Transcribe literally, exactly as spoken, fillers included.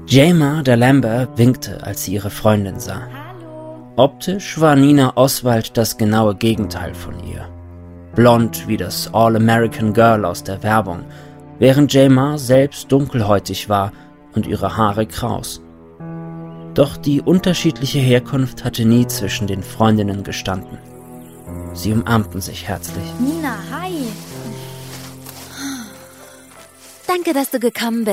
Jayma Delambre winkte, als sie ihre Freundin sah. Optisch war Nina Oswald das genaue Gegenteil von ihr. Blond wie das All-American Girl aus der Werbung, während Jayma selbst dunkelhäutig war und ihre Haare kraus. Doch die unterschiedliche Herkunft hatte nie zwischen den Freundinnen gestanden. Sie umarmten sich herzlich. Nina, hi. Danke, dass du gekommen bist.